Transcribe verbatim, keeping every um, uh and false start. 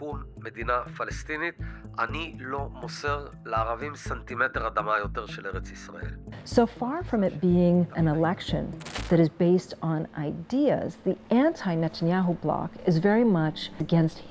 תקום מדינה פלסטינית, אני לא מוסר לערבים סנטימטר אדמה יותר של ארץ ישראל. So far from it being an election that is based on ideas, the anti-Netanyahu bloc is very much against